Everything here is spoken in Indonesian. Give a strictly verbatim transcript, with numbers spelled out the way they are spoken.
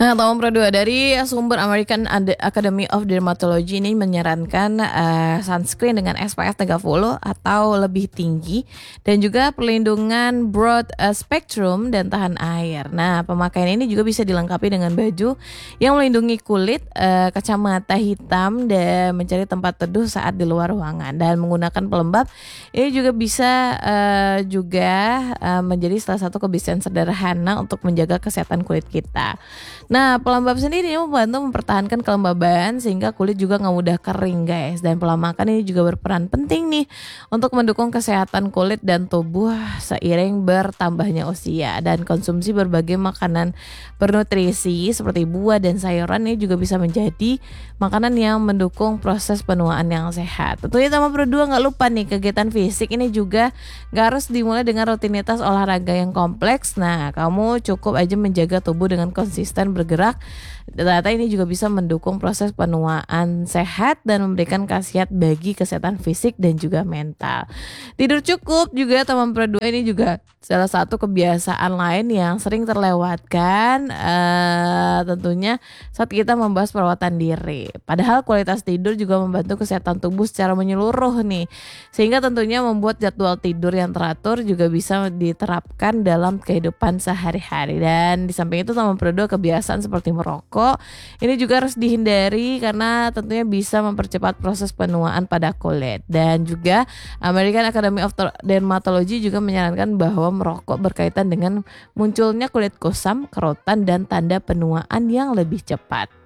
Nah, nomor dua dari sumber American Academy of Dermatology ini menyarankan uh, sunscreen dengan S P F tiga puluh atau lebih tinggi dan juga perlindungan broad uh, spectrum dan tahan air. Nah, pemakaian ini juga bisa dilengkapi dengan baju yang melindungi kulit, uh, kacamata hitam dan mencari tempat teduh saat di luar ruangan, dan menggunakan pelembab. Ini juga bisa uh, juga uh, menjadi salah satu kebiasaan sederhana untuk menjaga kesehatan kulit kita. Nah, pelembab sendiri membantu mempertahankan kelembaban sehingga kulit juga nggak mudah kering, guys. Dan pola makan ini juga berperan penting nih untuk mendukung kesehatan kulit dan tubuh seiring bertambahnya usia. Dan konsumsi berbagai makanan bernutrisi seperti buah dan sayuran ini juga bisa menjadi makanan yang mendukung proses penuaan yang sehat. Tentunya nomor dua, nggak lupa nih kegiatan fisik ini juga nggak harus dimulai dengan rutinitas olahraga yang kompleks. Nah, kamu cukup aja menjaga tubuh dengan konsisten bergerak. Ternyata ini juga bisa mendukung proses penuaan sehat dan memberikan khasiat bagi kesehatan fisik dan juga mental. Tidur cukup juga teman berdua ini juga salah satu kebiasaan lain yang sering terlewatkan uh, tentunya saat kita membahas perawatan diri. Padahal kualitas tidur juga membantu kesehatan tubuh secara menyeluruh nih. Sehingga tentunya membuat jadwal tidur yang teratur juga bisa diterapkan dalam kehidupan sehari-hari. Dan di samping itu teman berdua kebiasaan seperti merokok ini juga harus dihindari karena tentunya bisa mempercepat proses penuaan pada kulit. Dan juga American Academy of Dermatology juga menyarankan bahwa merokok berkaitan dengan munculnya kulit kusam, kerutan, dan tanda penuaan yang lebih cepat.